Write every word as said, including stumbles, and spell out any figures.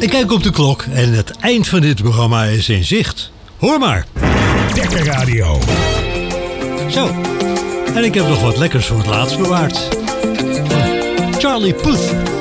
Ik kijk op de klok en het eind van dit programma is in zicht. Hoor maar. Dekker Radio. Zo. En ik heb nog wat lekkers voor het laatst bewaard. Van Charlie Puth.